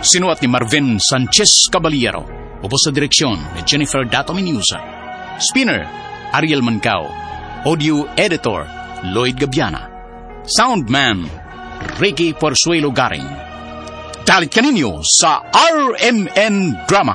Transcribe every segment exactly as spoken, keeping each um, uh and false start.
Sinuat ni Marvin Sanchez Caballero. Ubos sa direksyon ni Jennifer Dato Menusa. Spinner, Ariel Mancao. Audio Editor, Lloyd Gabiana. Soundman, Ricky Porzuelo Garing. Talit ka ninyo sa R M N Drama.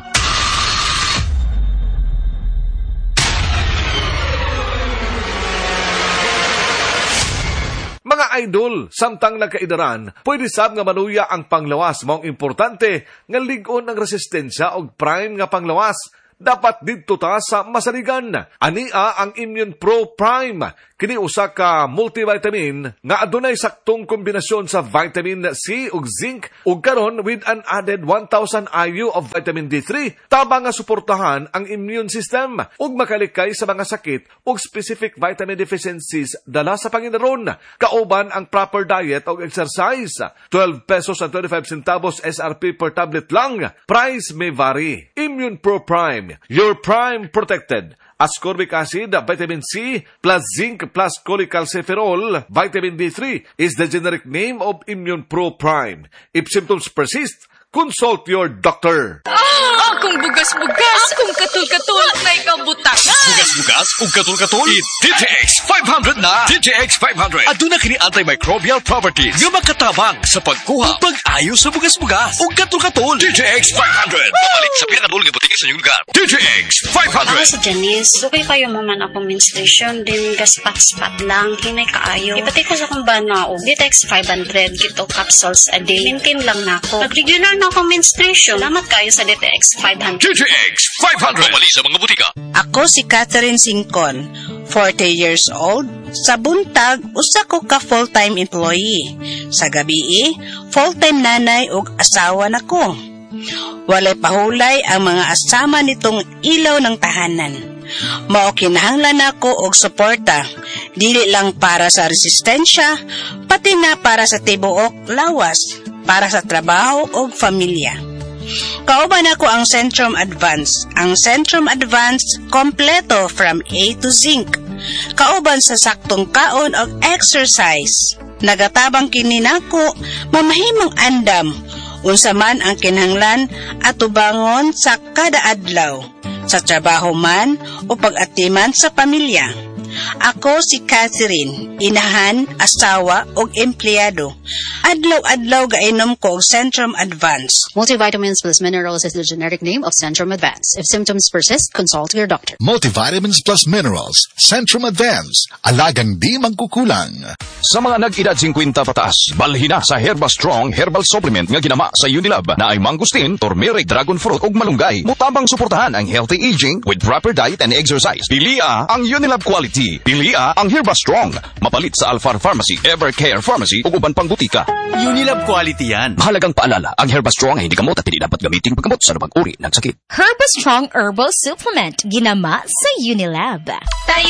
Mga idol, samtang nagkaidaran, pwede sab nga manuya ang panglawas maong importante nga ligon ang resistensya og prime nga panglawas. Dapat dito ta sa masaligan. Ania ang Immune Pro Prime. Kini usa ka multivitamin nga adunay saktong kombinasyon sa vitamin C ug zinc ug karon with an added one thousand I U of vitamin D three tabang nga suportahan ang immune system ug makalikay sa mga sakit ug specific vitamin deficiencies dala sa panginaron. Kauban ang proper diet ug exercise. twelve pesos and twenty-five centavos S R P per tablet lang. Price may vary. Immune Pro Prime, your prime protected. Ascorbic acid, vitamin C, plus zinc, plus cholecalciferol, vitamin D three is the generic name of Immune Pro Prime. If symptoms persist, consult your doctor. Ah, akong bugas-bugas, akong katul-katul, may kabutangan. Bugas-bugas, ug katul-katul, i-D J X five hundred na. D J X five hundred. Aduna kini antimicrobial properties nga makatabang sa pagkuha ug pag-ayo sa bugas-bugas ug katul-katul. D J X five hundred. Papalit sa pinakadul nga butiki sa inyong lugar. D J X five hundred. Ako si Janice. Dugay kayo maman ako menstruation, din gaspat-spat lang, hinay kaayo. Ipati ko sa kong bana o D T X five hundred, kito capsules a day. Maintain lang na ako. Nag-regular na ako menstruation. Salamat kayo sa D T X five hundred. D J X five hundred. Pamali sa mga butika. Ako si Catherine Singcon, forty years old. Sa buntag, usa ko ka full-time employee. Sa gabi, full-time nanay ug asawa nako. Walay pahulay ang mga asama nitong ilaw ng tahanan. Mao kinahanglan ako og suporta, dili lang para sa resistensya, pati na para sa tibuok lawas, para sa trabaho ug pamilya. Kauban ako ang Centrum Advance. Ang Centrum Advance kompleto from A to Zinc. Kauban sa saktong kaon ug exercise. Nagatabang kini nako mamahimong andam. Unsa man ang kinahanglan atubangon sa kada adlaw, sa trabaho man o pag-atiman sa pamilya. Ako si Catherine, inahan, asawa ug empleyado. Adlaw-adlaw gainom ko og Centrum Advance. Multivitamins plus minerals is the generic name of Centrum Advance. If symptoms persist, consult your doctor. Multivitamins plus minerals, Centrum Advance. Alagang di mangkukulang. Sa mga nag-edad fifty pataas, balhin na sa Herba Strong Herbal Supplement nga ginama sa Unilab na ay mangustin, turmeric, dragon fruit ug malunggay. Mutabang suportahan ang healthy aging with proper diet and exercise. Pilia ang Unilab quality. Pilia ang Herba Strong. Mapalit sa Alphar Pharmacy, Evercare Pharmacy ug uban pang butika. Unilab quality yan. Mahalagang paalala, ang Herba Strong ay hindi gamot at hindi dapat gamitin paggamot sa anumang uri ng sakit. Herba Strong Herbal Supplement, ginama sa Unilab.